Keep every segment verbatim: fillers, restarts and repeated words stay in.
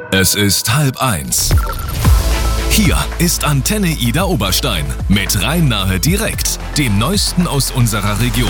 Es ist halb eins. Hier ist Antenne Ida Oberstein mit Rhein-Nahe direkt, dem Neuesten aus unserer Region.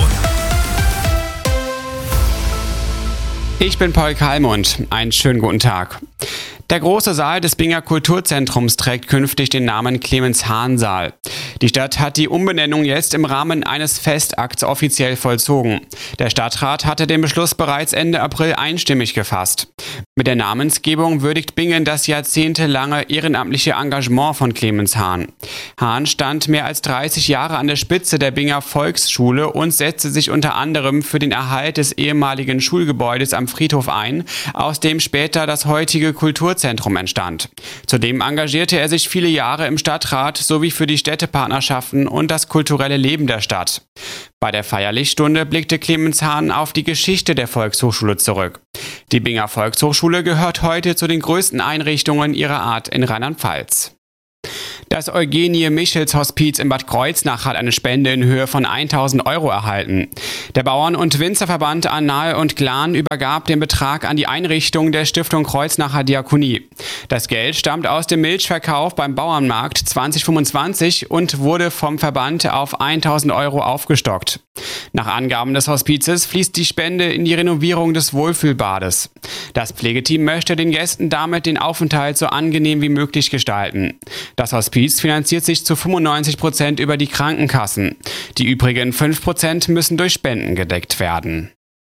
Ich bin Paul Kalmund. Einen schönen guten Tag. Der große Saal des Binger Kulturzentrums trägt künftig den Namen Clemens-Hahn-Saal. Die Stadt hat die Umbenennung jetzt im Rahmen eines Festakts offiziell vollzogen. Der Stadtrat hatte den Beschluss bereits Ende April einstimmig gefasst. Mit der Namensgebung würdigt Bingen das jahrzehntelange ehrenamtliche Engagement von Clemens Hahn. Hahn stand mehr als dreißig Jahre an der Spitze der Binger Volksschule und setzte sich unter anderem für den Erhalt des ehemaligen Schulgebäudes am Friedhof ein, aus dem später das heutige Kulturzentrum entstand. Zudem engagierte er sich viele Jahre im Stadtrat sowie für die Städtepartnerschaften und das kulturelle Leben der Stadt. Bei der Feierlichstunde blickte Clemens Hahn auf die Geschichte der Volkshochschule zurück. Die Binger Volkshochschule gehört heute zu den größten Einrichtungen ihrer Art in Rheinland-Pfalz. Das Eugenie-Michels-Hospiz in Bad Kreuznach hat eine Spende in Höhe von tausend Euro erhalten. Der Bauern- und Winzerverband Anhal und Glan übergab den Betrag an die Einrichtung der Stiftung Kreuznacher Diakonie. Das Geld stammt aus dem Milchverkauf beim Bauernmarkt zwanzig fünfundzwanzig und wurde vom Verband auf tausend Euro aufgestockt. Nach Angaben des Hospizes fließt die Spende in die Renovierung des Wohlfühlbades. Das Pflegeteam möchte den Gästen damit den Aufenthalt so angenehm wie möglich gestalten. Das Hospiz finanziert sich zu fünfundneunzig Prozent über die Krankenkassen. Die übrigen fünf Prozent müssen durch Spenden gedeckt werden.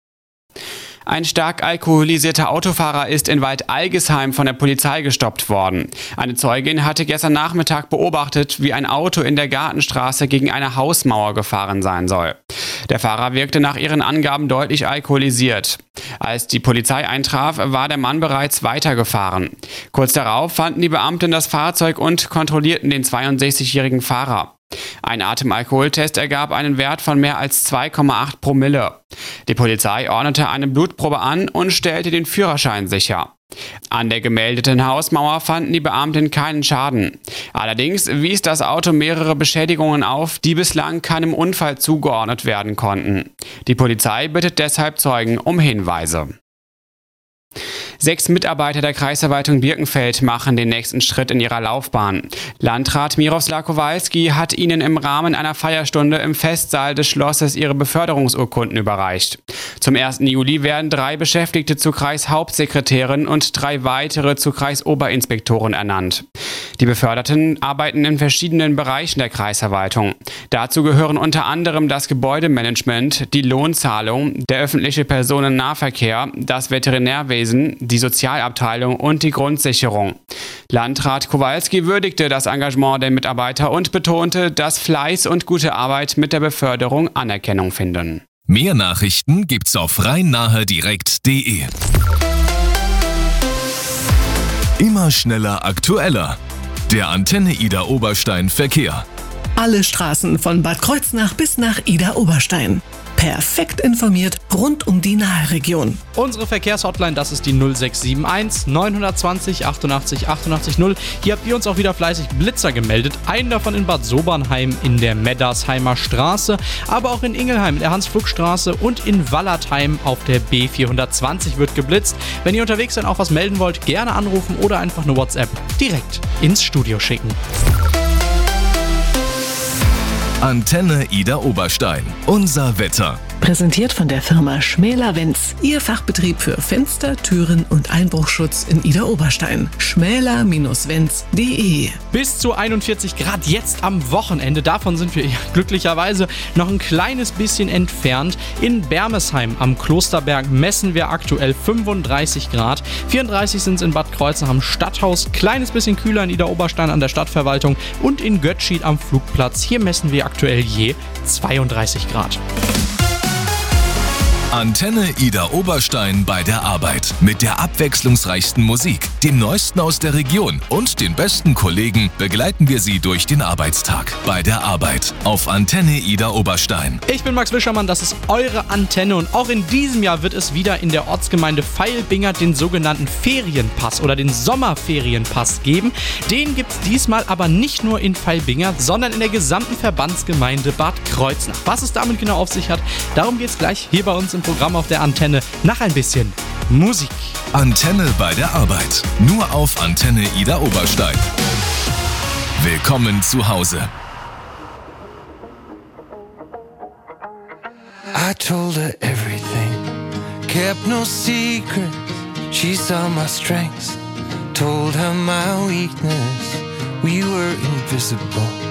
Ein stark alkoholisierter Autofahrer ist in Waldalgesheim von der Polizei gestoppt worden. Eine Zeugin hatte gestern Nachmittag beobachtet, wie ein Auto in der Gartenstraße gegen eine Hausmauer gefahren sein soll. Der Fahrer wirkte nach ihren Angaben deutlich alkoholisiert. Als die Polizei eintraf, war der Mann bereits weitergefahren. Kurz darauf fanden die Beamten das Fahrzeug und kontrollierten den zweiundsechzigjährigen Fahrer. Ein Atemalkoholtest ergab einen Wert von mehr als zwei Komma acht Promille. Die Polizei ordnete eine Blutprobe an und stellte den Führerschein sicher. An der gemeldeten Hausmauer fanden die Beamten keinen Schaden. Allerdings wies das Auto mehrere Beschädigungen auf, die bislang keinem Unfall zugeordnet werden konnten. Die Polizei bittet deshalb Zeugen um Hinweise. Sechs Mitarbeiter der Kreisverwaltung Birkenfeld machen den nächsten Schritt in ihrer Laufbahn. Landrat Miroslav Kowalski hat ihnen im Rahmen einer Feierstunde im Festsaal des Schlosses ihre Beförderungsurkunden überreicht. Zum ersten Juli werden drei Beschäftigte zu Kreishauptsekretären und drei weitere zu Kreisoberinspektoren ernannt. Die Beförderten arbeiten in verschiedenen Bereichen der Kreisverwaltung. Dazu gehören unter anderem das Gebäudemanagement, die Lohnzahlung, der öffentliche Personennahverkehr, das Veterinärwesen, die Sozialabteilung und die Grundsicherung. Landrat Kowalski würdigte das Engagement der Mitarbeiter und betonte, dass Fleiß und gute Arbeit mit der Beförderung Anerkennung finden. Mehr Nachrichten gibt's auf rhein-nahe direkt punkt de. Immer schneller, aktueller. Der Antenne Ida Oberstein Verkehr. Alle Straßen von Bad Kreuznach bis nach Ida Oberstein. Perfekt informiert rund um die Nahe-Region. Unsere Verkehrshotline, das ist die null sechs sieben eins neun zwei null achtundachtzig achtundachtzig null. Hier habt ihr uns auch wieder fleißig Blitzer gemeldet. Einen davon in Bad Sobernheim in der Meddarsheimer Straße, aber auch in Ingelheim in der Hans-Pflug-Straße und in Wallertheim auf der B vierhundertzwanzig wird geblitzt. Wenn ihr unterwegs dann auch was melden wollt, gerne anrufen oder einfach eine WhatsApp direkt ins Studio schicken. Antenne Ida Oberstein. Unser Wetter. Präsentiert von der Firma Schmäler-Wenz. Ihr Fachbetrieb für Fenster, Türen und Einbruchschutz in Ida Oberstein. schmäler Bindestrich wenz punkt de. Bis zu einundvierzig Grad jetzt am Wochenende. Davon sind wir glücklicherweise noch ein kleines bisschen entfernt. In Bermesheim am Klosterberg messen wir aktuell fünfunddreißig Grad. vierunddreißig sind es in Bad Kreuznach am Stadthaus. Kleines bisschen kühler in Ida Oberstein an der Stadtverwaltung. Und in Götzschied am Flugplatz. Hier messen wir aktuell je zweiunddreißig Grad. Antenne Ida Oberstein bei der Arbeit. Mit der abwechslungsreichsten Musik, dem Neuesten aus der Region und den besten Kollegen begleiten wir Sie durch den Arbeitstag. Bei der Arbeit auf Antenne Ida Oberstein. Ich bin Max Wischermann, das ist eure Antenne und auch in diesem Jahr wird es wieder in der Ortsgemeinde Veilbingert den sogenannten Ferienpass oder den Sommerferienpass geben. Den gibt es diesmal aber nicht nur in Veilbingert, sondern in der gesamten Verbandsgemeinde Bad Kreuznach. Was es damit genau auf sich hat, darum geht es gleich hier bei uns im im Programm auf der Antenne nach ein bisschen Musik. Antenne bei der Arbeit. Nur auf Antenne Ida Oberstein. Willkommen zu Hause. I told her everything, kept no secrets. She saw my strengths, told her my weakness. We were invisible.